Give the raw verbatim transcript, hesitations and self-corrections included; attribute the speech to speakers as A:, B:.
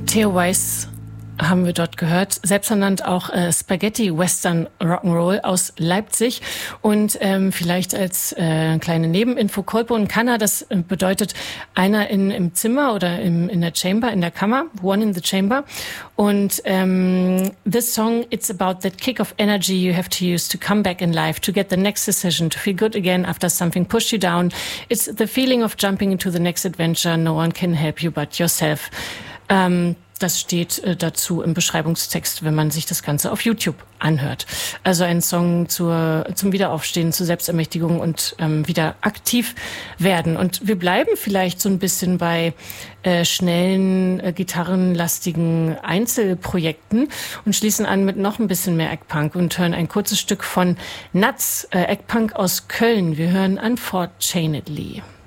A: Theo Weiss haben wir dort gehört, selbsternannt auch äh, Spaghetti Western Rock'n'Roll aus Leipzig. Und ähm, vielleicht als äh, kleine Nebeninfo, Kolpo und Kanna, das bedeutet einer in, im Zimmer oder im, in der Chamber, in der Kammer, one in the chamber. Und ähm, this song, it's about that kick of energy you have to use to come back in life, to get the next decision, to feel good again after something pushed you down. It's the feeling of jumping into the next adventure. No one can help you but yourself. Ähm, Das steht äh, dazu im Beschreibungstext, wenn man sich das Ganze auf YouTube anhört. Also ein Song zur, zum Wiederaufstehen, zur Selbstermächtigung und ähm, wieder aktiv werden. Und wir bleiben vielleicht so ein bisschen bei äh, schnellen, äh, gitarrenlastigen Einzelprojekten und schließen an mit noch ein bisschen mehr Eggpunk und hören ein kurzes Stück von Nuts, äh, Eggpunk aus Köln. Wir hören Unfortunately.